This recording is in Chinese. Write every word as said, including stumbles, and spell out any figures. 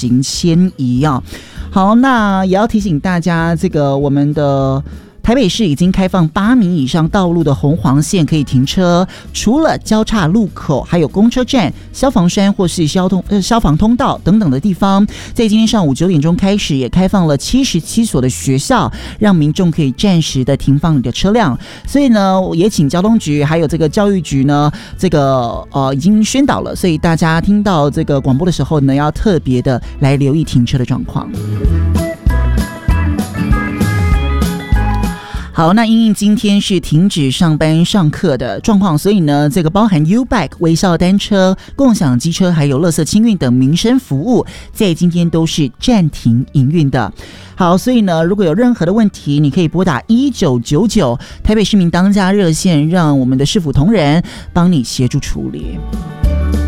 行迁移啊。好，那也要提醒大家，这个我们的台北市已经开放八米以上道路的红黄线可以停车，除了交叉路口，还有公车站、消防栓或是消通呃消防通道等等的地方，在今天上午九点钟开始，也开放了七十七所的学校，让民众可以暂时的停放你的车辆。所以呢，也请交通局还有这个教育局呢，这个呃已经宣导了，所以大家听到这个广播的时候呢，要特别的来留意停车的状况。好，那因应今天是停止上班上课的状况，所以呢，这个包含 U-Bike、微笑单车、共享机车，还有垃圾清运等民生服务，在今天都是暂停营运的。好，所以呢，如果有任何的问题，你可以拨打一九九九台北市民当家热线，让我们的市府同仁帮你协助处理。